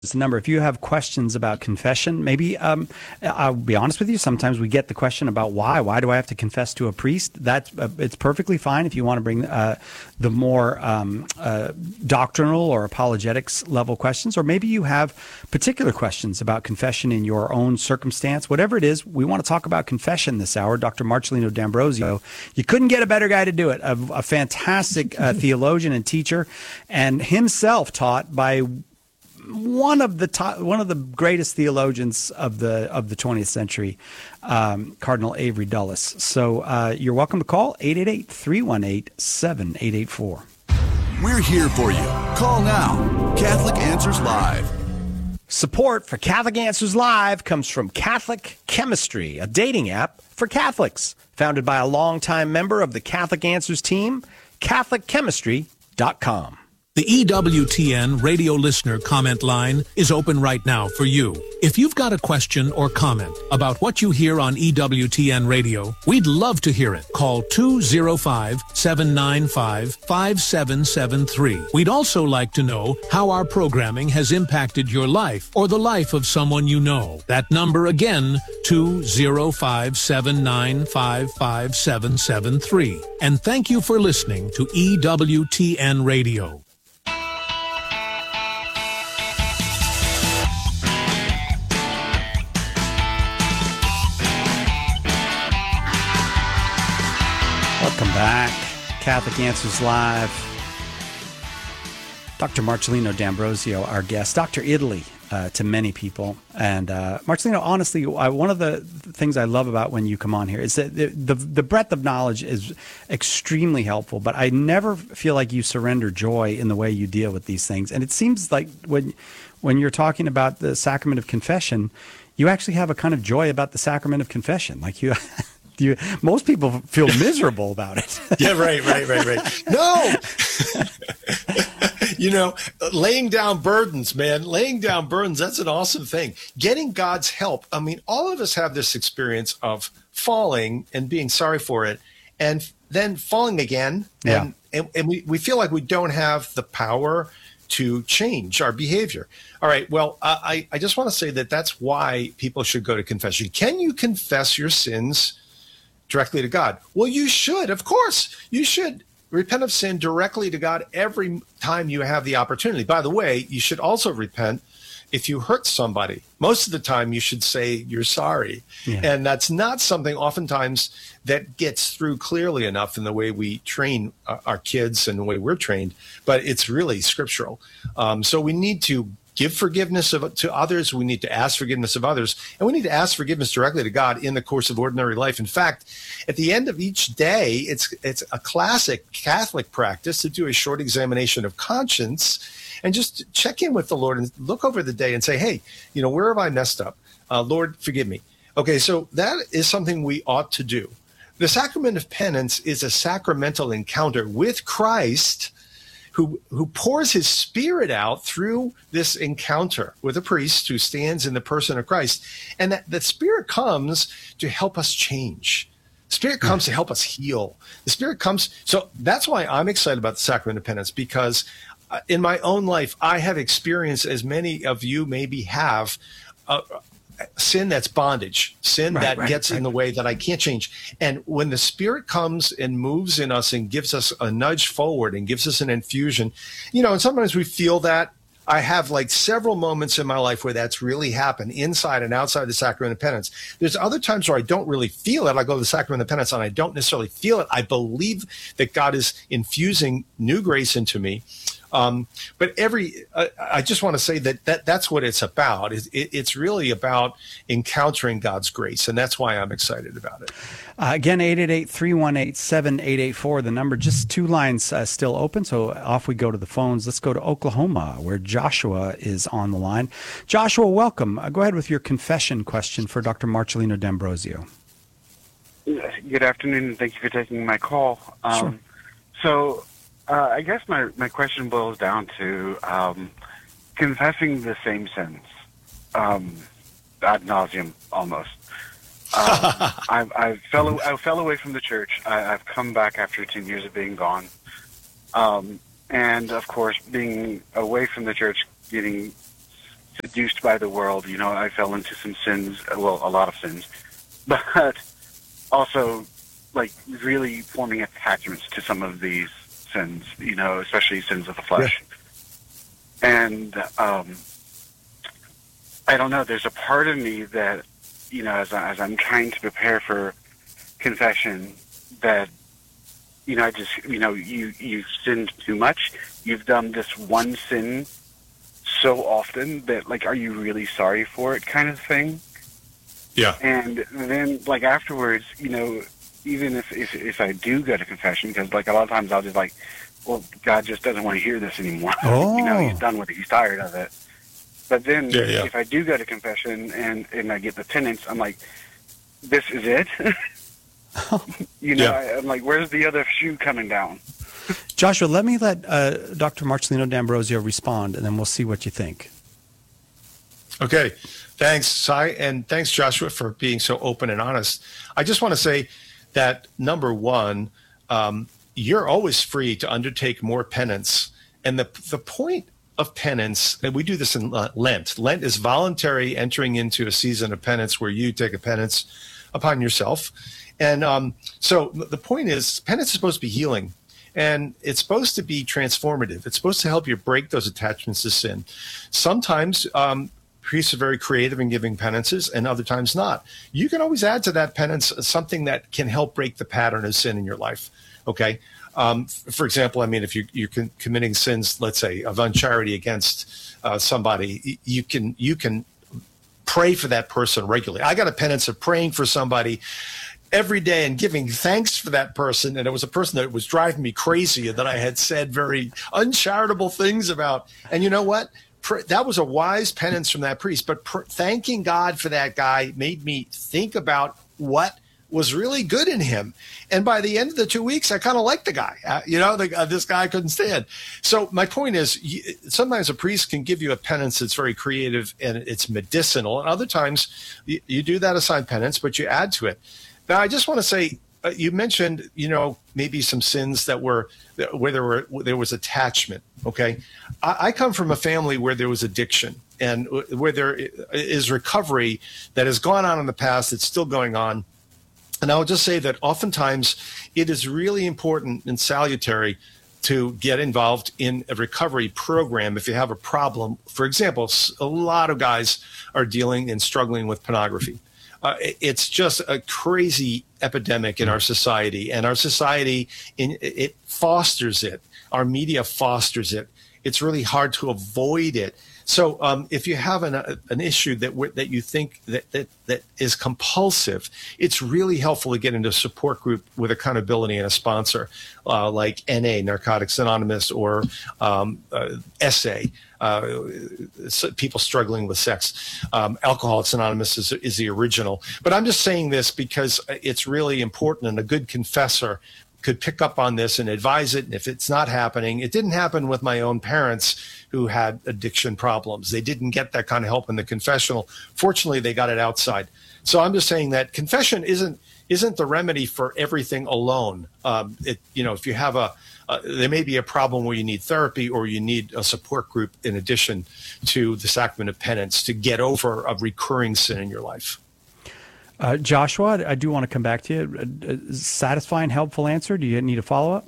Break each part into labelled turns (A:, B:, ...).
A: the number. If you have questions about confession, maybe I'll be honest with you. Sometimes we get the question about why. Why do I have to confess to a priest? That's it's perfectly fine if you want to bring the more doctrinal or apologetics level questions, or maybe you have particular questions about confession in your own circumstance. Whatever it is, we want to talk about confession this hour. Dr. Marcelino D'Ambrosio, you couldn't get a better guy to do it. A fantastic theologian and teacher, and himself taught by one of the greatest theologians of the 20th century, Cardinal Avery Dulles. So you're welcome to call 888-318-7884.
B: We're here for you. Call now. Catholic Answers Live.
A: Support for Catholic Answers Live comes from Catholic Chemistry, a dating app for Catholics, founded by a longtime member of the Catholic Answers team, CatholicChemistry.com.
C: The EWTN radio listener comment line is open right now for you. If you've got a question or comment about what you hear on EWTN radio, we'd love to hear it. Call 205-795-5773. We'd also like to know how our programming has impacted your life or the life of someone you know. That number again, 205-795-5773. And thank you for listening to EWTN Radio.
A: Welcome back. Catholic Answers Live. Dr. Marcelino D'Ambrosio, our guest. Dr. Italy to many people. And Marcelino, honestly, one of the things I love about when you come on here is that the breadth of knowledge is extremely helpful, but I never feel like you surrender joy in the way you deal with these things. And it seems like when you're talking about the sacrament of confession, you actually have a kind of joy about the sacrament of confession. Like you... most people feel miserable about it.
D: Yeah, right. No! Laying down burdens, man. Laying down burdens, that's an awesome thing. Getting God's help. I mean, all of us have this experience of falling and being sorry for it, and then falling again. And we feel like we don't have the power to change our behavior. All right, well, I just want to say that that's why people should go to confession. Can you confess your sins directly to God? Well, you should. Of course, you should repent of sin directly to God every time you have the opportunity. By the way, you should also repent if you hurt somebody. Most of the time, you should say you're sorry. Yeah. And that's not something oftentimes that gets through clearly enough in the way we train our kids and the way we're trained, but it's really scriptural. So we need to give forgiveness to others. We need to ask forgiveness of others. And we need to ask forgiveness directly to God in the course of ordinary life. In fact, at the end of each day, it's a classic Catholic practice to do a short examination of conscience and just check in with the Lord and look over the day and say, hey, where have I messed up? Lord, forgive me. Okay, so that is something we ought to do. The sacrament of penance is a sacramental encounter with Christ who pours his Spirit out through this encounter with a priest who stands in the person of Christ. And that the Spirit comes to help us change. The Spirit comes to help us heal. The Spirit comes. So that's why I'm excited about the sacrament of penance, because in my own life, I have experienced, as many of you maybe have, sin that's bondage, sin that gets in the way that I can't change. And when the Spirit comes and moves in us and gives us a nudge forward and gives us an infusion, and sometimes we feel that. I have like several moments in my life where that's really happened inside and outside the sacrament of penance. There's other times where I don't really feel it. I go to the sacrament of penance and I don't necessarily feel it. I believe that God is infusing new grace into me. But I just want to say that's what it's about. It's really about encountering God's grace, and that's why I'm excited about it.
A: Again, 888-318-7884, the number. Just two lines still open, so off we go to the phones. Let's go to Oklahoma, where Joshua is on the line. Joshua, welcome. Go ahead with your confession question for Dr. Marcelino D'Ambrosio.
E: Good afternoon, and thank you for taking my call.
A: Sure.
E: So I guess my question boils down to confessing the same sins, ad nauseum almost. I fell away from the church. I've come back after 10 years of being gone. And, of course, being away from the church, getting seduced by the world. You know, I fell into some sins, well, a lot of sins, but also like really forming attachments to some of these sins, you know, especially sins of the flesh. And I don't know, there's a part of me that, you know, as I'm trying to prepare for confession, that, you know, I just, you know, you've sinned too much. You've done this one sin so often that, like, are you really sorry for it, kind of thing?
D: Yeah.
E: And then, like, afterwards, you know, even if I do go to confession, because, like, a lot of times I'll just, like, well, God just doesn't want to hear this anymore.
A: Oh.
E: You know, he's done with it. He's tired of it. But then if I do go to confession and I get the penance, I'm like, this is it? You know, I'm like, where's the other shoe coming down?
A: Joshua, let me let Dr. Marcelino D'Ambrosio respond, and then we'll see what you think.
D: Okay. Thanks, Cy, and thanks, Joshua, for being so open and honest. I just want to say that, number one, you're always free to undertake more penance. And the point of penance, and we do this in Lent. Lent is voluntary entering into a season of penance where you take a penance upon yourself. And so the point is, penance is supposed to be healing. And it's supposed to be transformative. It's supposed to help you break those attachments to sin. Sometimes priests are very creative in giving penances, and other times not. You can always add to that penance something that can help break the pattern of sin in your life. Okay. For example, I mean, if you're committing sins, let's say, of uncharity against somebody, you can pray for that person regularly. I got a penance of praying for somebody every day and giving thanks for that person. And it was a person that was driving me crazy and that I had said very uncharitable things about. And you know what? That was a wise penance from that priest. But thanking God for that guy made me think about what was really good in him. And by the end of the 2 weeks, I kind of liked the guy. This guy I couldn't stand. So my point is, sometimes a priest can give you a penance that's very creative and it's medicinal. And other times you do that assigned penance, but you add to it. Now, I just want to say, you mentioned, maybe some sins where there was attachment. Okay. I come from a family where there was addiction and where there is recovery that has gone on in the past. It's still going on. And I would just say that oftentimes it is really important and salutary to get involved in a recovery program if you have a problem. For example, a lot of guys are dealing and struggling with pornography. It's just a crazy epidemic in our society, and our society, it fosters it. Our media fosters it. It's really hard to avoid it. So if you have an issue that you think that is compulsive, it's really helpful to get into a support group with accountability and a sponsor like NA, Narcotics Anonymous, or SA, people struggling with sex. Alcoholics Anonymous is the original. But I'm just saying this because it's really important, and a good confessor could pick up on this and advise it. And if it's not happening, it didn't happen with my own parents who had addiction problems. They didn't get that kind of help in the confessional. Fortunately, they got it outside. So I'm just saying that confession isn't the remedy for everything alone. If you have there may be a problem where you need therapy or you need a support group in addition to the sacrament of penance to get over a recurring sin in your life.
A: Joshua, I do want to come back to you. Satisfying, helpful answer. Do you need a follow-up?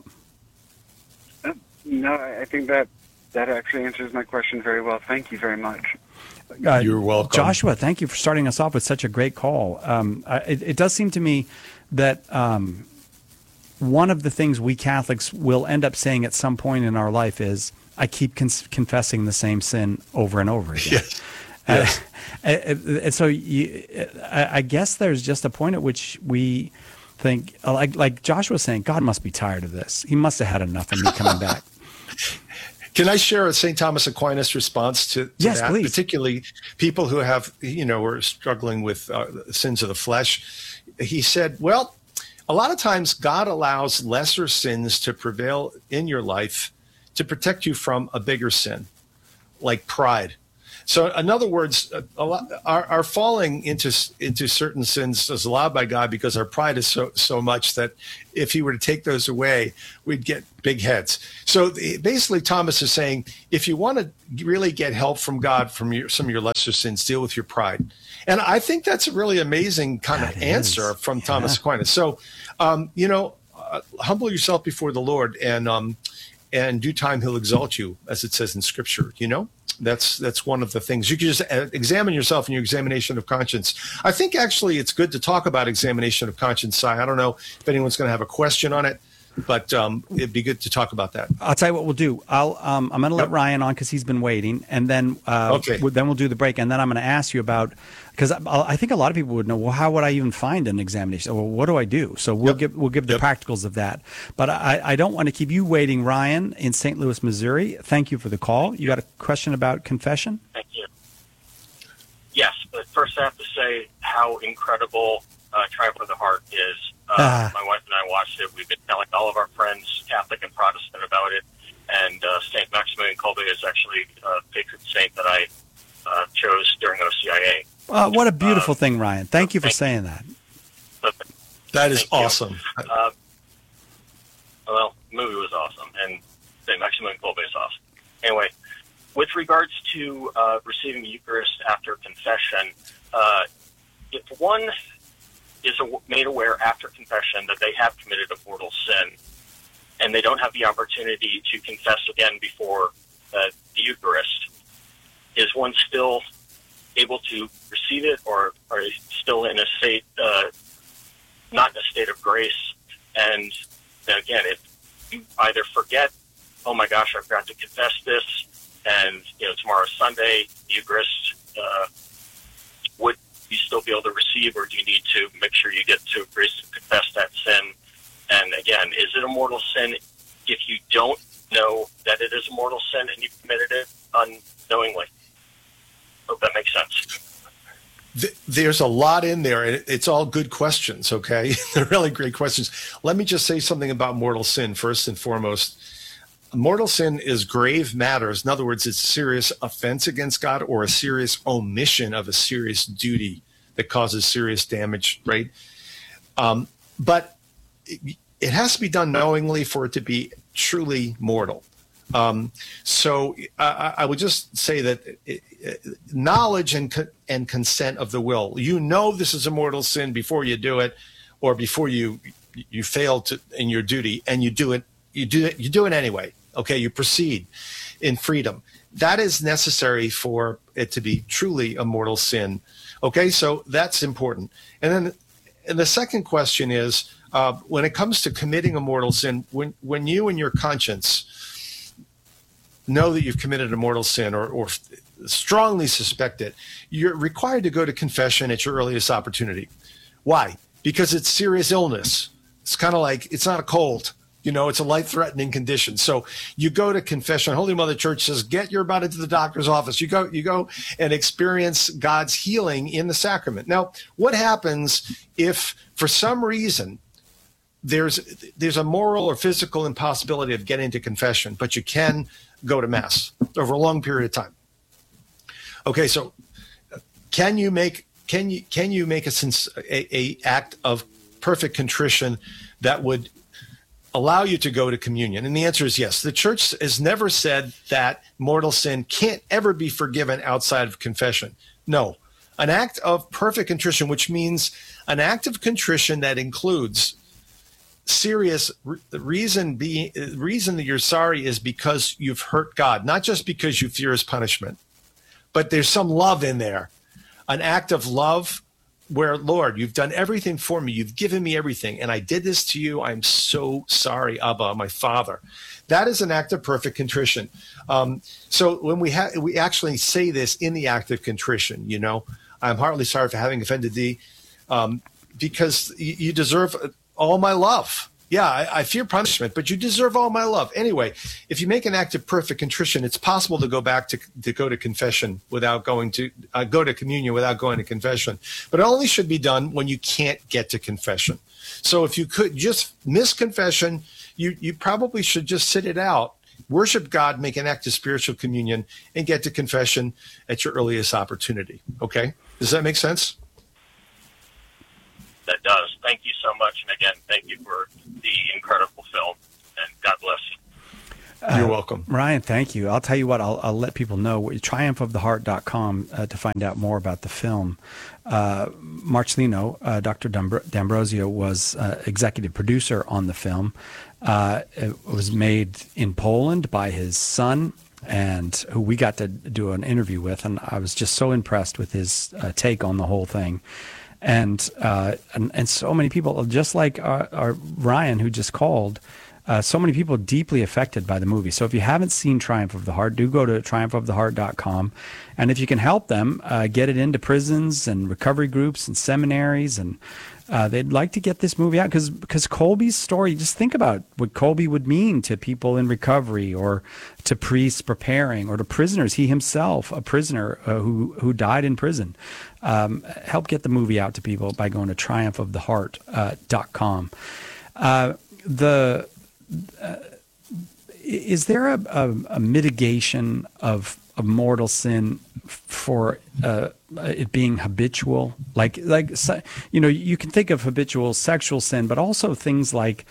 E: No, I think that actually answers my question very well. Thank you very much.
D: You're welcome.
A: Joshua, thank you for starting us off with such a great call. It does seem to me that one of the things we Catholics will end up saying at some point in our life is, I keep confessing the same sin over and over again.
D: Yes. Yes.
A: And so I guess there's just a point at which we think, like Joshua was saying, God must be tired of this. He must have had enough of me coming back.
D: Can I share a St. Thomas Aquinas response to
A: yes,
D: that?
A: Please.
D: Particularly people who have, are struggling with sins of the flesh. He said, well, a lot of times God allows lesser sins to prevail in your life to protect you from a bigger sin, like pride. So, in other words, our falling into certain sins is allowed by God because our pride is so much that if He were to take those away, we'd get big heads. So, basically, Thomas is saying, if you want to really get help from God from some of your lesser sins, deal with your pride. And I think that's a really amazing kind of answer from Thomas Aquinas. So, humble yourself before the Lord, and in due time He'll exalt you, as it says in Scripture. That's one of the things. You can just examine yourself in your examination of conscience. I think actually it's good to talk about examination of conscience, Si. I don't know if anyone's going to have a question on it, but it'd be good to talk about that.
A: I'll tell you what we'll do. I'm going to let Ryan on because he's been waiting, and then then we'll do the break, and then I'm going to ask you about, because I think a lot of people would know, well, how would I even find an examination? Well, what do I do? So we'll give the practicals of that. But I don't want to keep you waiting, Ryan, in St. Louis, Missouri. Thank you for the call. You got a question about confession?
F: Thank you. Yes, but first I have to say how incredible Triumph of the Heart is. My wife and I watched it. We've been telling all of our friends, Catholic and Protestant, about it. And St. Maximilian Kolbe is actually a patron saint that I chose during OCIA.
A: What a beautiful thing, Ryan. Thank you for saying that.
D: That is awesome.
F: Well, the movie was awesome, and St. Maximilian Kolbe is awesome. Anyway, with regards to receiving the Eucharist after confession, if one is made aware after confession that they have committed a mortal sin, and they don't have the opportunity to confess again before the Eucharist, is one still able to receive it, or are they still in a state, not in a state of grace? And again, if you either forget, oh my gosh, I forgot to confess this, and tomorrow's Sunday, the Eucharist, would you still be able to receive, or do you need to make sure you get to grace to confess that sin? And again, is it a mortal sin if you don't know that it is a mortal sin and you've committed it unknowingly? Hope that makes sense.
D: There's a lot in there, and it's all good questions, okay? They're really great questions. Let me just say something about mortal sin first and foremost. Mortal sin is grave matters. In other words, it's a serious offense against God or a serious omission of a serious duty that causes serious damage, right? But it has to be done knowingly for it to be truly mortal. So I would just say that knowledge and consent of the will. This is a mortal sin before you do it, or before you fail in your duty, and you do it anyway. Okay, you proceed in freedom. That is necessary for it to be truly a mortal sin. Okay, so that's important. And the second question is, when it comes to committing a mortal sin, when you and your conscience know that you've committed a mortal sin or strongly suspect it, you're required to go to confession at your earliest opportunity. Why? Because it's serious illness. It's kind of like, it's not a cold. It's a life-threatening condition. So you go to confession. Holy Mother Church says, get your butt into the doctor's office. You go and experience God's healing in the sacrament. Now, what happens if, for some reason, there's a moral or physical impossibility of getting to confession, but you can go to Mass over a long period of time? Okay, so can you make a act of perfect contrition that would allow you to go to communion? And the answer is yes. The Church has never said that mortal sin can't ever be forgiven outside of confession. No. An act of perfect contrition, which means an act of contrition that includes serious reason that you're sorry is because you've hurt God, not just because you fear his punishment, but there's some love in there. An act of love where, Lord, you've done everything for me. You've given me everything, and I did this to you. I'm so sorry, Abba, my Father. That is an act of perfect contrition. So when we actually say this in the act of contrition, I'm heartily sorry for having offended thee, because you deserve all my love. Yeah, I fear punishment, but you deserve all my love. Anyway, if you make an act of perfect contrition, it's possible to go back to go to confession without going to go to communion without going to confession. But it only should be done when you can't get to confession. So if you could just miss confession, you probably should just sit it out worship God, make an act of spiritual communion, and get to confession at your earliest opportunity. Okay? Does that make sense?
F: That does. Thank you so much. And again, thank you for the incredible film. And God bless you.
D: You're welcome.
A: Ryan, thank you. I'll tell you what, I'll let people know. Triumphoftheheart.com to find out more about the film. Marcelino, Dr. D'Ambrosio, was executive producer on the film. It was made in Poland by his son, and who we got to do an interview with, and I was just so impressed with his take on the whole thing. And so many people, just like our Ryan, who just called, so many people deeply affected by the movie. So if you haven't seen Triumph of the Heart, do go to triumphoftheheart.com. And if you can help them, get it into prisons and recovery groups and seminaries. And they'd like to get this movie out because Colby's story, just think about what Colby would mean to people in recovery, or to priests preparing, or to prisoners. He himself, a prisoner who died in prison. Help get the movie out to people by going to triumphoftheheart.com. Is there a mitigation of mortal sin for it being habitual? Like you can think of habitual sexual sin, but also things like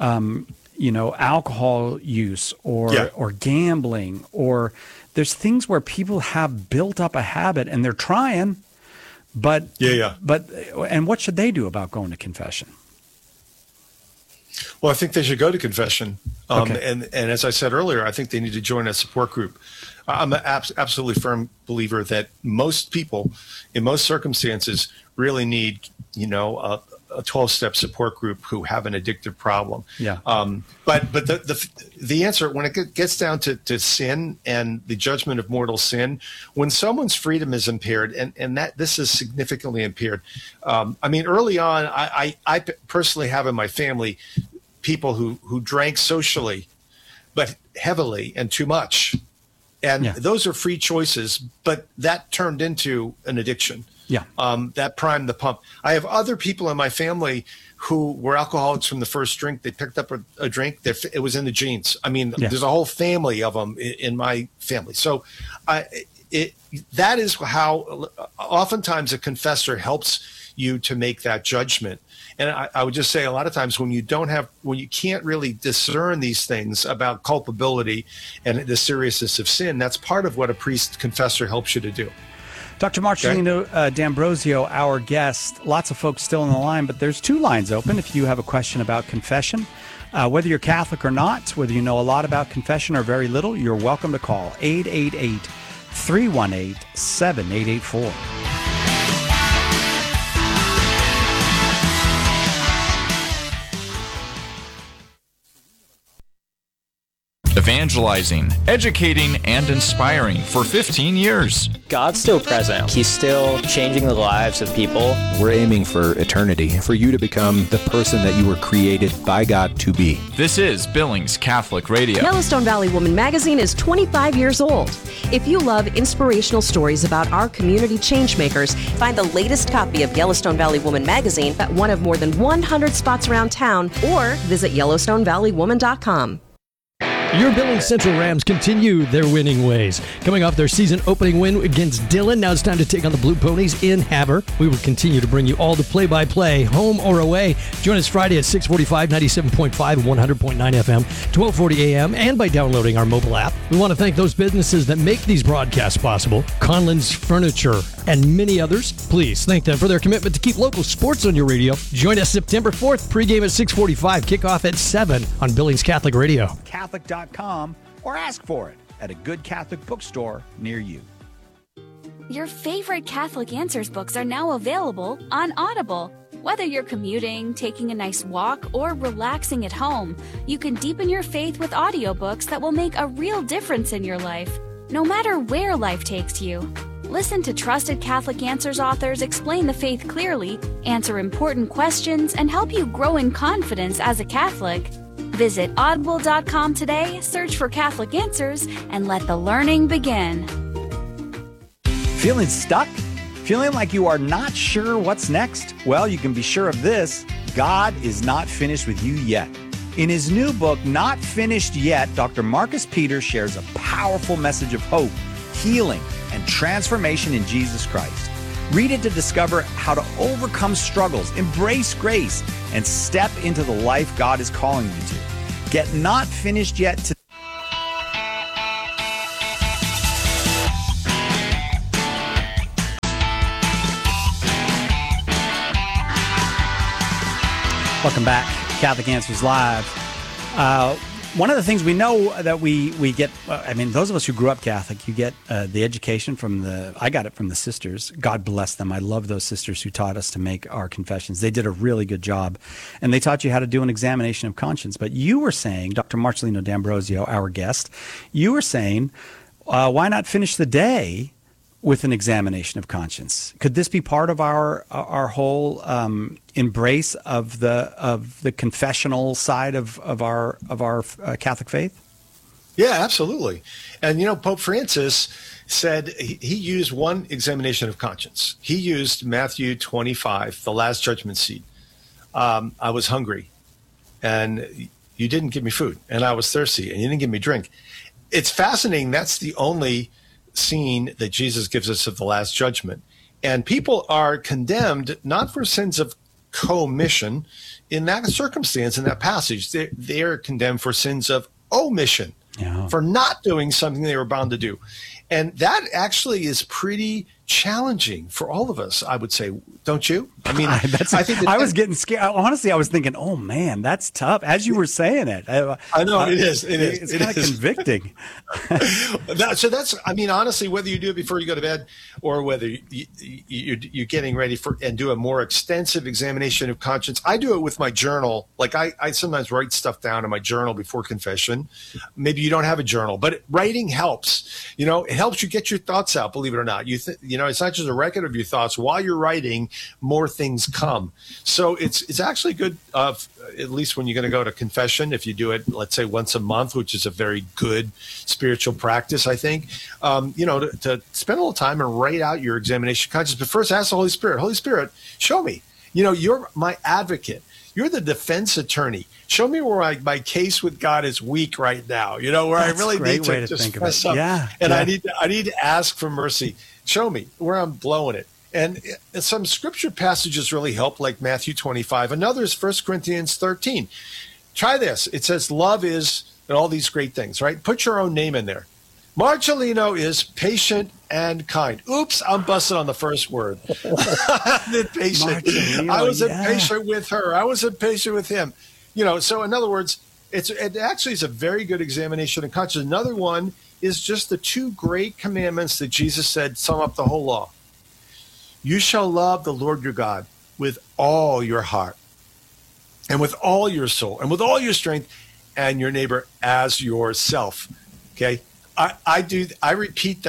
A: alcohol use or gambling, or there's things where people have built up a habit and they're trying, but and what should they do about going to confession?
D: Well, I think they should go to confession.
A: Okay.
D: And as I said earlier, I think they need to join a support group. I'm an absolutely firm believer that most people, in most circumstances, really need, a 12-step support group who have an addictive problem.
A: Yeah.
D: But the answer, when it gets down to sin and the judgment of mortal sin, when someone's freedom is impaired, and that this is significantly impaired. Early on, I personally have in my family people who drank socially, but heavily and too much. And those are free choices, but that turned into an addiction.
A: Yeah.
D: That primed the pump. I have other people in my family who were alcoholics from the first drink. They picked up a drink. It was in the genes. There's a whole family of them in my family. So that is how oftentimes a confessor helps you to make that judgment. And I would just say a lot of times when you can't really discern these things about culpability and the seriousness of sin, that's part of what a priest confessor helps you to do.
A: Dr. Marcelino D'Ambrosio, our guest. Lots of folks still on the line, but there's 2 lines open if you have a question about confession. Whether you're Catholic or not, whether you know a lot about confession or very little, you're welcome to call 888-318-7884.
G: Evangelizing, educating, and inspiring for 15 years.
H: God's still present. He's still changing the lives of people.
I: We're aiming for eternity, for you to become the person that you were created by God to be.
G: This is Billings Catholic Radio.
J: Yellowstone Valley Woman magazine is 25 years old. If you love inspirational stories about our community changemakers, find the latest copy of Yellowstone Valley Woman magazine at one of more than 100 spots around town, or visit YellowstoneValleyWoman.com.
K: Your Billings Central Rams continue their winning ways. Coming off their season opening win against Dillon, now it's time to take on the Blue Ponies in Havre. We will continue to bring you all the play-by-play, home or away. Join us Friday at 6:45, 97.5, 100.9 FM, 12:40 a.m., and by downloading our mobile app. We want to thank those businesses that make these broadcasts possible. Conlon's Furniture and many others. Please thank them for their commitment to keep local sports on your radio. Join us September 4th, pregame at 6:45, kickoff at 7 on Billings Catholic Radio.
A: Catholic.com, or ask for it at a good Catholic bookstore near you.
L: Your favorite Catholic Answers books are now available on Audible. Whether you're commuting, taking a nice walk, or relaxing at home, you can deepen your faith with audiobooks that will make a real difference in your life, no matter where life takes you. Listen to trusted Catholic Answers authors explain the faith clearly, answer important questions, and help you grow in confidence as a Catholic. Visit audible.com today, search for Catholic Answers, and let the learning begin.
A: Feeling stuck? Feeling like you are not sure what's next? Well, you can be sure of this. God is not finished with you yet. In his new book, Not Finished Yet, Dr. Marcus Peters shares a powerful message of hope, healing, and transformation in Jesus Christ. Read it to discover how to overcome struggles, embrace grace, and step into the life God is calling you to. Get Not Finished Yet today. Welcome back. Catholic Answers Live. One of the things we know that we get, I mean, those of us who grew up Catholic, you get the education from I got it from the sisters. God bless them. I love those sisters who taught us to make our confessions. They did a really good job. And they taught you how to do an examination of conscience. But you were saying, Dr. Marcelino D'Ambrosio, our guest, you were saying, why not finish the day with an examination of conscience? Could this be part of our whole embrace of the confessional side of our Catholic faith?
D: Yeah, absolutely. And Pope Francis said he used one examination of conscience. He used Matthew 25, the Last Judgment Seat. I was hungry, and you didn't give me food, and I was thirsty, and you didn't give me drink. It's fascinating. That's the only scene that Jesus gives us of the Last Judgment. And people are condemned not for sins of commission in that circumstance, in that passage. They're condemned for sins of omission, for not doing something they were bound to do. And that actually is pretty challenging for all of us, I would say. Don't you? I mean, I think
A: I was getting scared. Honestly, I was thinking, oh man, that's tough. As you were saying it,
D: I know it is.
A: It's kind of convicting.
D: So that's, I mean, honestly, whether you do it before you go to bed or whether you're getting ready and do a more extensive examination of conscience. I do it with my journal. Like I sometimes write stuff down in my journal before confession. Maybe you don't have a journal, but writing helps. It helps you get your thoughts out. Believe it or not, it's not just a record of your thoughts. While you're writing, more things come. So it's actually good, at least when you're going to go to confession, if you do it, let's say once a month, which is a very good spiritual practice, I think, to spend a little time and write out your examination of conscience. But first, ask the Holy Spirit. Holy Spirit, show me. You're my advocate. You're the defense attorney. Show me where my case with God is weak right now. Where I really need to just mess up. And I need to ask for mercy. Show me where I'm blowing it. And some scripture passages really help, like Matthew 25. Another is 1 Corinthians 13. Try this. It says love is, and all these great things, right? Put your own name in there. Marcelino is patient and kind. Oops, I'm busted on the first word. I'm impatient. I was impatient with her. I was impatient with him. So in other words, it actually is a very good examination of conscience. Another one is just the two great commandments that Jesus said sum up the whole law. You shall love the Lord your God with all your heart and with all your soul and with all your strength, and your neighbor as yourself. Okay. I repeat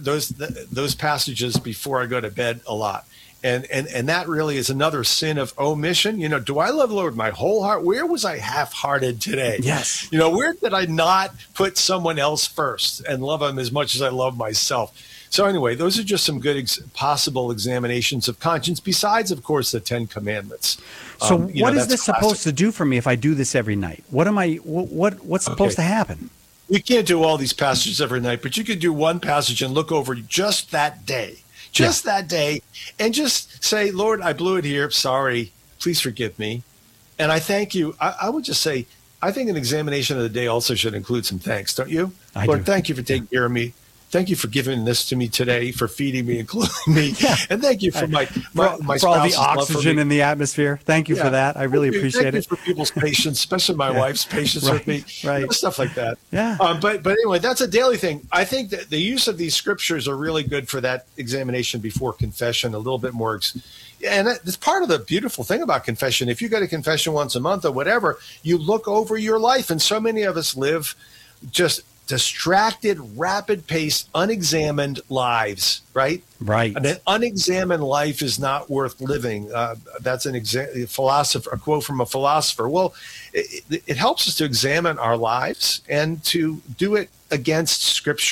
D: those passages before I go to bed a lot. And that really is another sin of omission. Do I love the Lord with my whole heart? Where was I half-hearted today?
A: Yes.
D: Where did I not put someone else first and love them as much as I love myself? So anyway, those are just some good possible examinations of conscience, besides, of course, the 10 Commandments.
A: So what is this supposed to do for me if I do this every night? What's supposed to happen?
D: You can't do all these passages every night, but you could do one passage and look over just that day. That day, and just say, Lord, I blew it here. Sorry. Please forgive me. And I thank you. I would just say, I think an examination of the day also should include some thanks, don't you? Lord, thank you for taking care of me. Thank you for giving this to me today, for feeding me and clothing me. Yeah. And thank you for my
A: for all the oxygen in the atmosphere. Thank you for that. I really appreciate it.
D: Thank you for people's patience, especially my wife's patience with me.
A: Right.
D: Stuff like that.
A: Yeah.
D: But anyway, that's a daily thing. I think that the use of these scriptures are really good for that examination before confession, a little bit more. And that's part of the beautiful thing about confession. If you go to confession once a month or whatever, you look over your life. And so many of us live just distracted, rapid-paced, unexamined lives, right?
A: Right.
D: And an unexamined life is not worth living. That's a quote from a philosopher. Well, it helps us to examine our lives and to do it against Scripture.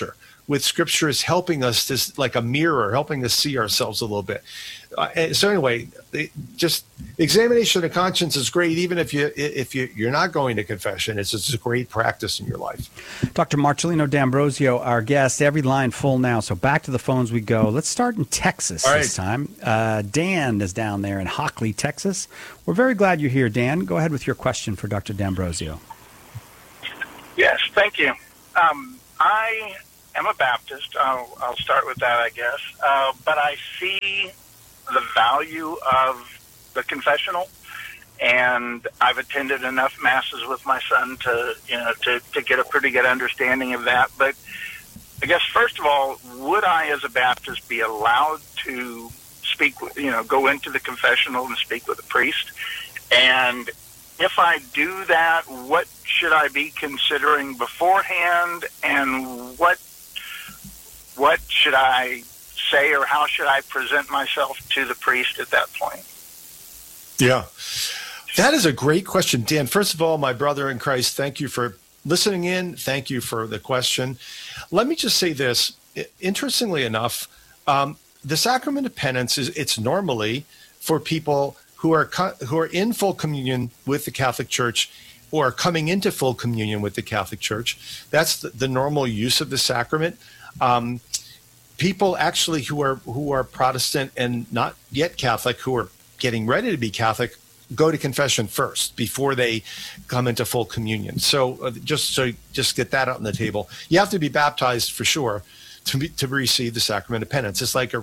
D: with Scripture is helping us, this like a mirror, helping us see ourselves a little bit. So anyway, just examination of conscience is great, even if you're not going to confession. It's just a great practice in your life.
A: Dr. Marcelino D'Ambrosio, our guest. Every line full now, so back to the phones we go. Let's start in Texas this time. Dan is down there in Hockley, Texas. We're very glad you're here, Dan. Go ahead with your question for Dr. D'Ambrosio.
M: Yes, thank you. I am a Baptist. I'll start with that, I guess. But I see the value of the confessional, and I've attended enough masses with my son to get a pretty good understanding of that. But I guess first of all, would I, as a Baptist, be allowed to speak, go into the confessional and speak with a priest? And if I do that, what should I be considering beforehand, and what should I say, or how should I present myself to the priest at that point?
D: Yeah, that is a great question, Dan. First of all, my brother in Christ, thank you for listening in. Thank you for the question. Let me just say this. Interestingly enough, the sacrament of penance it's normally for people who are in full communion with the Catholic Church, or coming into full communion with the Catholic Church. That's the normal use of the sacrament. People actually who are Protestant and not yet Catholic, who are getting ready to be Catholic, go to confession first before they come into full communion. So just get that out on the table. You have to be baptized for sure to receive the sacrament of penance. It's like a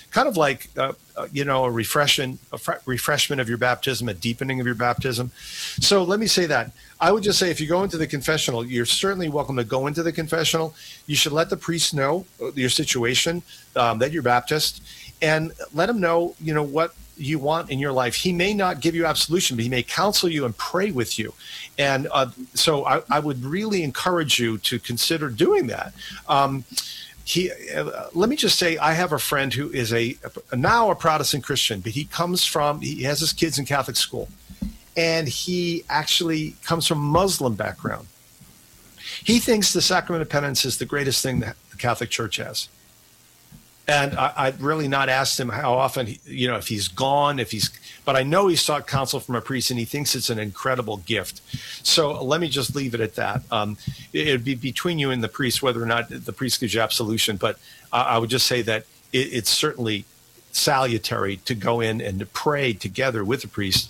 D: refreshment of your baptism, a deepening of your baptism. So let me say that. I would just say, if you go into the confessional, you're certainly welcome to go into the confessional. You should let the priest know your situation, that you're Baptist, and let him know, what you want in your life. He may not give you absolution, but he may counsel you and pray with you. And so I would really encourage you to consider doing that. Let me just say, I have a friend who is now a Protestant Christian, but he has his kids in Catholic school, and he actually comes from a Muslim background. He thinks the sacrament of penance is the greatest thing that the Catholic Church has. And I'd really not asked him how often, if he's gone, but I know he's sought counsel from a priest, and he thinks it's an incredible gift. So let me just leave it at that. It'd be between you and the priest whether or not the priest gives you absolution, but I would just say that it's certainly salutary to go in and to pray together with the priest,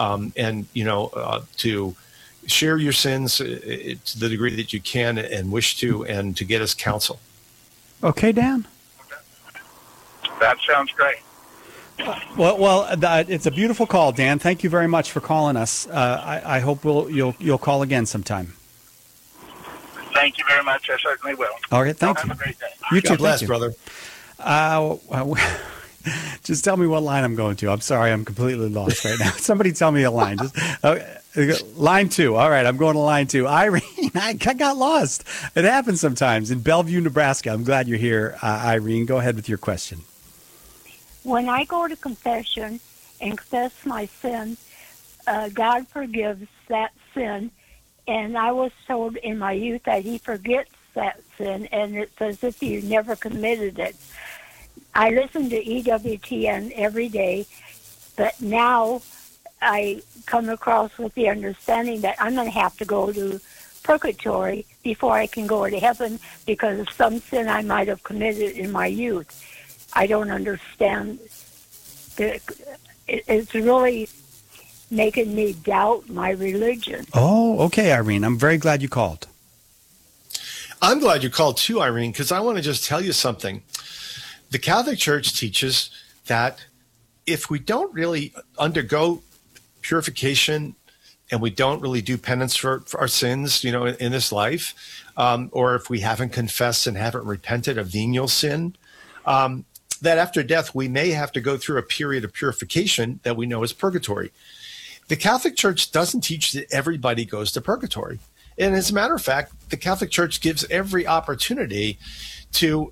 D: to share your sins to the degree that you can and wish to, and to get us counsel.
A: Okay, Dan?
M: That sounds great.
A: Well, it's a beautiful call, Dan. Thank you very much for calling us. I hope you'll call again sometime.
M: Thank you very much. I certainly will.
A: All right, thank you.
M: Have a great day.
A: You too,
D: God bless,
A: thank you.
D: brother.
A: Just tell me what line I'm going to. I'm sorry, I'm completely lost right now. Somebody tell me a line. Line 2. All right, I'm going to line 2. Irene, I got lost. It happens sometimes. In Bellevue, Nebraska. I'm glad you're here, Irene. Go ahead with your question.
N: When I go to confession and confess my sin, God forgives that sin. And I was told in my youth that he forgets that sin, and it's as if you never committed it. I listen to EWTN every day, but now I come across with the understanding that I'm going to have to go to purgatory before I can go to heaven because of some sin I might have committed in my youth. I don't understand. It's really making me doubt my religion.
A: Oh, okay, Irene. I'm very glad you called.
D: I'm glad you called too, Irene, because I want to just tell you something. The Catholic Church teaches that if we don't really undergo purification and we don't really do penance for our sins, in this life, or if we haven't confessed and haven't repented of venial sin, that after death, we may have to go through a period of purification that we know as purgatory. The Catholic Church doesn't teach that everybody goes to purgatory. And as a matter of fact, the Catholic Church gives every opportunity to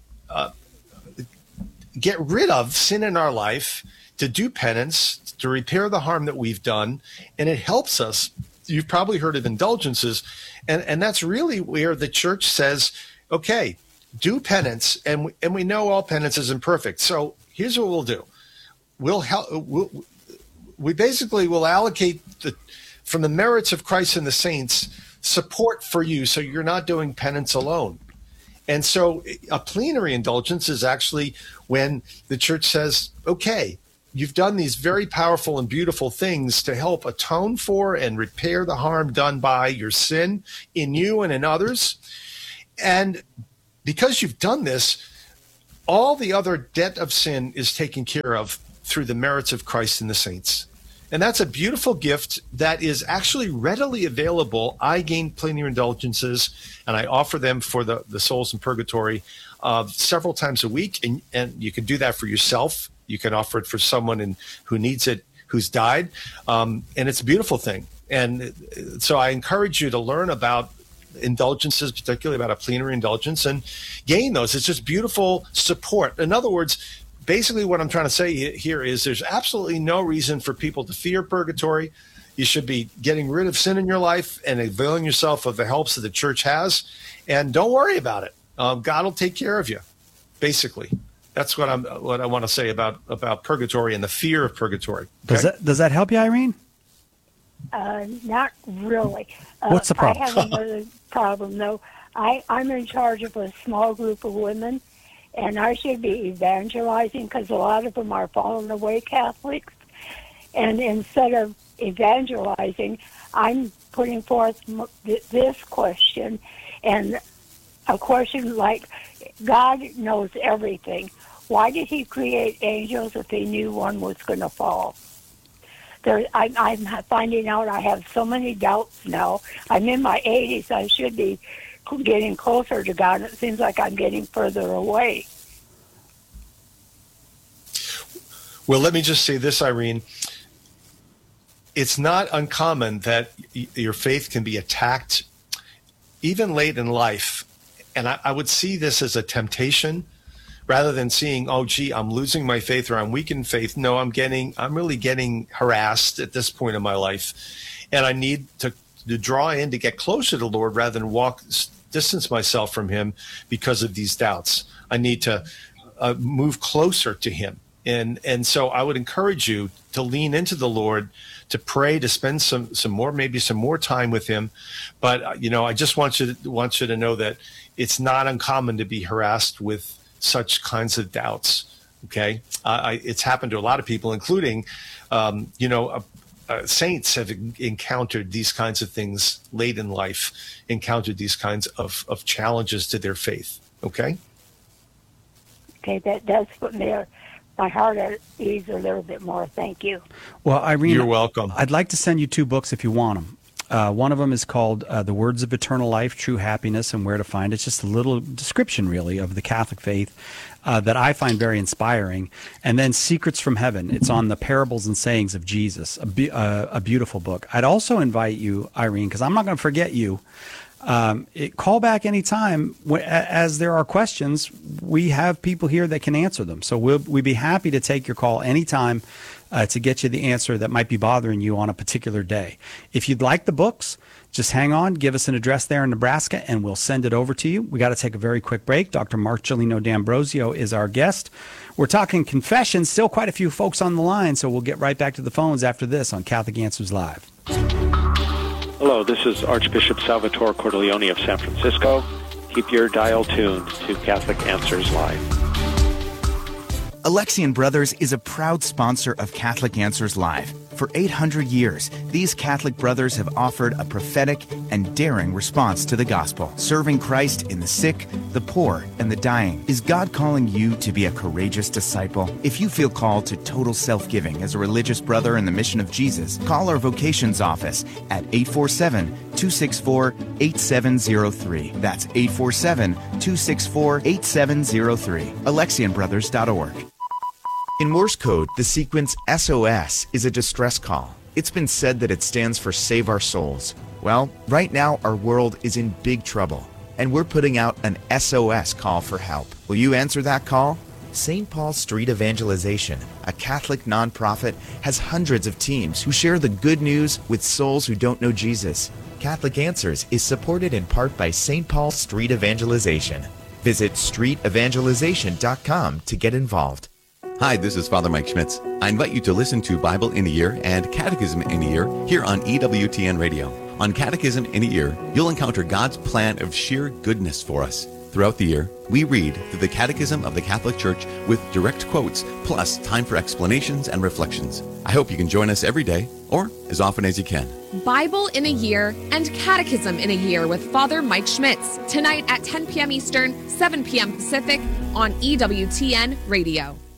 D: get rid of sin in our life, to do penance, to repair the harm that we've done. And it helps us. You've probably heard of indulgences. And that's really where the church says, okay, do penance, and we know all penance is imperfect. So here's what we'll do: we basically will allocate from the merits of Christ and the saints support for you, so you're not doing penance alone. And so a plenary indulgence is actually when the church says, okay, you've done these very powerful and beautiful things to help atone for and repair the harm done by your sin in you and in others. And because you've done this, all the other debt of sin is taken care of through the merits of Christ and the saints. And that's a beautiful gift that is actually readily available. I gain plenary indulgences, and I offer them for the souls in purgatory several times a week. And you can do that for yourself. You can offer it for someone who needs it, who's died. And it's a beautiful thing. And so I encourage you to learn about indulgences, particularly about a plenary indulgence, and gain those. It's just beautiful support. In other words, basically what I'm trying to say here is there's absolutely no reason for people to fear purgatory. You should be getting rid of sin in your life and availing yourself of the helps that the church has. And don't worry about it. God will take care of you, basically. That's what I want to say about purgatory and the fear of purgatory. Okay?
A: Does that help you, Irene?
N: Not really.
A: What's the problem?
N: I have another problem, though. I'm in charge of a small group of women, and I should be evangelizing because a lot of them are fallen away Catholics. And instead of evangelizing, I'm putting forth this question, and a question like, God knows everything. Why did he create angels if he knew one was going to fall? I'm finding out I have so many doubts now. I'm in my 80s. I should be getting closer to God. It seems like I'm getting further away.
D: Well, let me just say this, Irene. It's not uncommon that your faith can be attacked even late in life. And I would see this as a temptation rather than seeing, oh, gee, I'm losing my faith or I'm weak in faith. No, I'm really getting harassed at this point in my life. And I need to draw in to get closer to the Lord rather than distance myself from him because of these doubts. I need to move closer to him. And so I would encourage you to lean into the Lord, to pray, to spend some more time with him. But, I just want you to know that it's not uncommon to be harassed with such kinds of doubts. Okay. It's happened to a lot of people, including, saints have encountered these kinds of things late in life, encountered these kinds of challenges to their faith. Okay.
N: Okay. That's put my heart at ease a little bit more. Thank you.
A: Well, Irene,
D: you're welcome.
A: I'd like to send you 2 books if you want them. One of them is called The Words of Eternal Life, True Happiness and Where to Find It. It's just a little description, really, of the Catholic faith that I find very inspiring. And then Secrets from Heaven. It's on the parables and sayings of Jesus, a beautiful book. I'd also invite you, Irene, because I'm not going to forget you, call back anytime as there are questions. We have people here that can answer them. So we'd be happy to take your call anytime to get you the answer that might be bothering you on a particular day. If you'd like the books, just hang on, give us an address there in Nebraska, and we'll send it over to you. We got to take a very quick break. Dr. Marcelino D'Ambrosio is our guest. We're talking confession, still quite a few folks on the line, so we'll get right back to the phones after this on Catholic Answers Live.
O: Hello, this is Archbishop Salvatore Cordileone of San Francisco. Keep your dial tuned to Catholic Answers Live.
P: Alexian Brothers is a proud sponsor of Catholic Answers Live. For 800 years, these Catholic brothers have offered a prophetic and daring response to the gospel, serving Christ in the sick, the poor, and the dying. Is God calling you to be a courageous disciple? If you feel called to total self-giving as a religious brother in the mission of Jesus, call our vocations office at 847-264-8703. That's 847-264-8703. AlexianBrothers.org. In Morse code, the sequence SOS is a distress call. It's been said that it stands for Save Our Souls. Well, right now our world is in big trouble, and we're putting out an SOS call for help. Will you answer that call? St. Paul Street Evangelization, a Catholic nonprofit, has hundreds of teams who share the good news with souls who don't know Jesus. Catholic Answers is supported in part by St. Paul Street Evangelization. Visit streetevangelization.com to get involved.
Q: Hi, this is Father Mike Schmitz. I invite you to listen to Bible in a Year and Catechism in a Year here on EWTN Radio. On Catechism in a Year, you'll encounter God's plan of sheer goodness for us. Throughout the year, we read through the Catechism of the Catholic Church with direct quotes, plus time for explanations and reflections. I hope you can join us every day, or as often as you can.
R: Bible in a Year and Catechism in a Year with Father Mike Schmitz, tonight at 10 p.m. Eastern, 7 p.m. Pacific on EWTN Radio.